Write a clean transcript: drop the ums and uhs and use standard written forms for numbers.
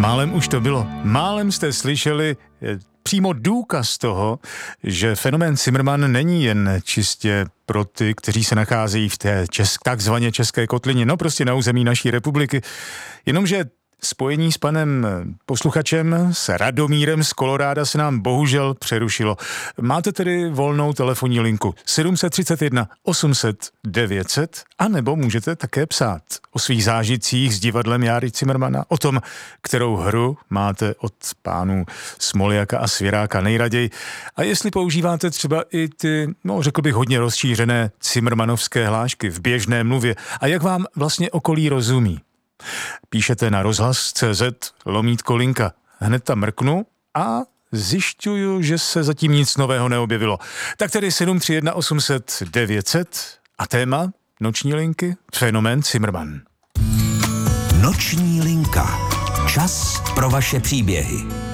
Málem už to bylo. Málem jste slyšeli přímo důkaz toho, že fenomén Cimrman není jen čistě pro ty, kteří se nacházejí v té takzvaně české kotlině, no prostě na území naší republiky. Jenomže spojení s panem posluchačem, s Radomírem z Koloráda se nám bohužel přerušilo. Máte tedy volnou telefonní linku 731 800 900, anebo můžete také psát o svých zážitcích s divadlem Járy Cimrmana, o tom, kterou hru máte od pánů Smoljaka a Svěráka nejraději a jestli používáte třeba i ty, řekl bych, hodně rozšířené cimrmanovské hlášky v běžné mluvě a jak vám vlastně okolí rozumí. Píšete na rozhlas.cz/linka. Hned tam mrknu a zjišťuju, že se zatím nic nového neobjevilo. Tak tedy 731 800 900 a téma noční linky fenomén Cimrman. Noční linka. Čas pro vaše příběhy.